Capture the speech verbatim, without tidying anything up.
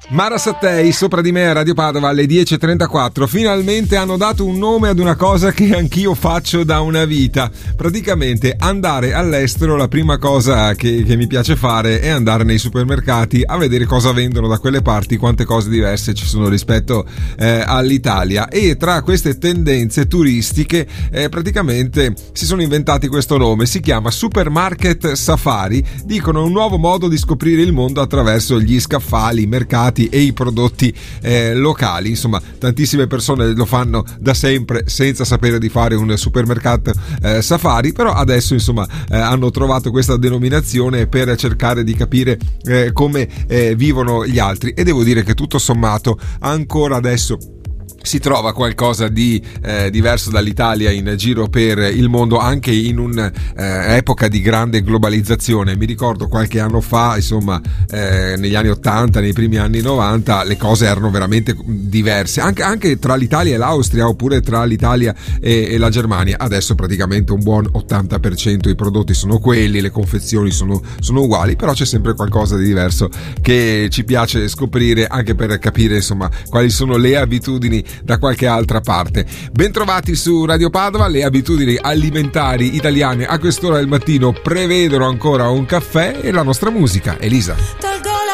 Mara Sattei, sopra di me a Radio Padova alle dieci e trentaquattro. Finalmente hanno dato un nome ad una cosa che anch'io faccio da una vita. Praticamente andare all'estero, la prima cosa che, che mi piace fare è andare nei supermercati a vedere cosa vendono da quelle parti, quante cose diverse ci sono rispetto eh, all'Italia. E tra queste tendenze turistiche eh, praticamente si sono inventati questo nome, si chiama Supermarket Safari. Dicono un nuovo modo di scoprire il mondo attraverso gli scaffali, i mercati e i prodotti eh, locali. Insomma, tantissime persone lo fanno da sempre senza sapere di fare un supermercato eh, safari, però adesso insomma eh, hanno trovato questa denominazione per cercare di capire eh, come eh, vivono gli altri, e devo dire che tutto sommato ancora adesso si trova qualcosa di eh, diverso dall'Italia in giro per il mondo, anche in un'epoca eh, di grande globalizzazione. Mi ricordo qualche anno fa, insomma, eh, negli anni ottanta, nei primi anni novanta, le cose erano veramente diverse, anche, anche tra l'Italia e l'Austria, oppure tra l'Italia e, e la Germania. Adesso praticamente un buon ottanta per cento i prodotti sono quelli, le confezioni sono, sono uguali, però c'è sempre qualcosa di diverso che ci piace scoprire, anche per capire insomma quali sono le abitudini da qualche altra parte. Bentrovati su Radio Padova. Le abitudini alimentari italiane a quest'ora del mattino prevedono ancora un caffè e la nostra musica. Elisa.